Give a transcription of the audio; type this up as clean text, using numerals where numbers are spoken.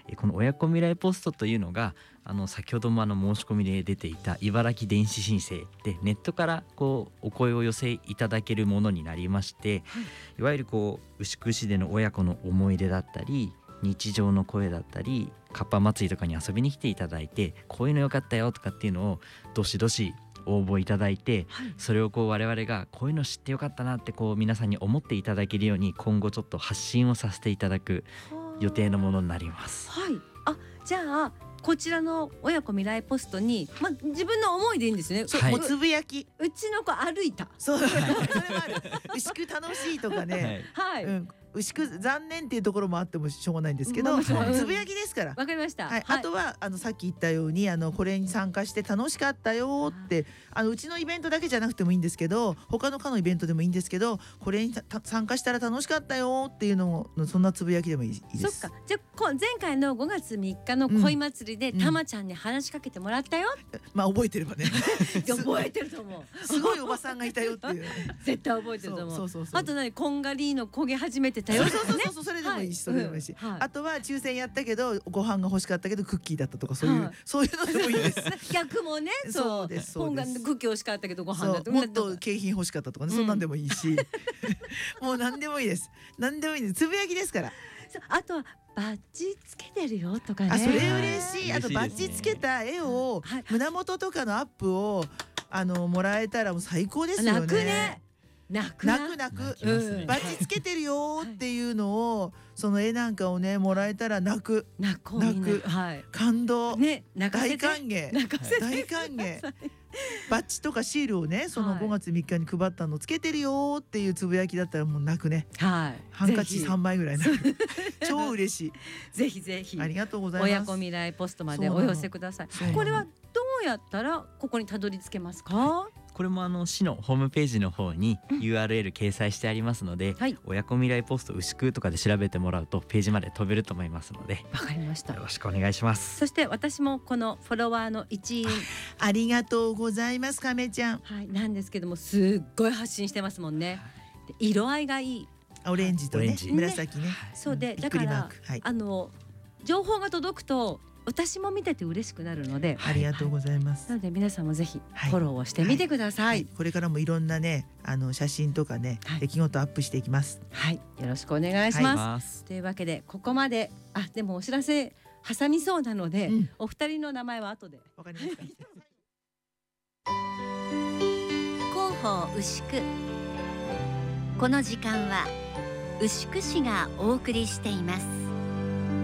この親子未来ポストというのが先ほども申し込みで出ていた茨城電子申請でネットからお声を寄せいただけるものになりまして、いわゆる牛久市での親子の思い出だったり日常の声だったりかっぱ祭りとかに遊びに来ていただいて、こういうのよかったよとかっていうのをどしどし応募いただいて、それを我々がこういうの知ってよかったなって皆さんに思っていただけるように今後ちょっと発信をさせていただく予定のものになります。 はい、じゃあこちらの親子未来ポストに、自分の思いでいいんですね。 もうつぶやき、 うちの子歩いた、 そうそれもある牛久楽しいとかね、牛久残念っていうところもあってもしょうがないんですけど、つぶやきですから。 わかりました。 あとはさっき言ったようにこれに参加して楽しかったよってうちのイベントだけじゃなくてもいいんですけど、他の課のイベントでもいいんですけど、これに参加したら楽しかったよっていうのをそんなつぶやきでもいいです。 そっか。じゃあ前回の5月3日の恋祭りでたまちゃんに話しかけてもらったよ。 覚えてればね覚えてると思う。 すごいおばさんがいたよっていう絶対覚えてると思う。 そうあとこんがりの焦げ始めてたよ。 そうそれでもいいし、それでもいいし、あとは抽選やったけどご飯が欲しかったけどクッキーだったとか、そういうのでもいいです。 逆もね、 そうです。 本がクッキー欲しかったけどご飯だった、 もっと景品欲しかったとかね、そんなんでもいいしもう何でもいいです。何でもいいです。つぶやきですから。 あとはバッジつけてるよとかね。 それ嬉しい。あとバッジつけた絵を胸元とかのアップをもらえたらもう最高ですよね。 泣くね。泣く、 バッジつけてるよっていうのをその絵なんかをねもらえたら泣く、感動、大歓迎、大歓迎。バッジとかシールをねその5月3日に配ったのつけてるよっていうつぶやきだったらもう泣くね。ハンカチ3枚ぐらい泣く超嬉しい。 ぜひぜひありがとうございます。 親子未来ポストまでお寄せください。これはどうやったらここにたどり着けますか？ これも市のホームページの方に URL 掲載してありますので、親子未来ポスト牛久とかで調べてもらうとページまで飛べると思いますので、 わかりました。 よろしくお願いします。 そして私もこのフォロワーの一員ありがとうございます。亀ちゃん、 なんですけどもすっごい発信してますもんね。色合いがいい、 オレンジとね紫ね。 そうで、だから情報が届くと私も見てて嬉しくなるので、 ありがとうございます。 なので皆さんもぜひフォローをしてみてください。 これからもいろんなね写真とかね出来事アップしていきます。 よろしくお願いします。というわけでここまででもお知らせ挟みそうなので、お二人の名前は後で。 わかりました。 広報牛久、この時間は牛久市がお送りしています。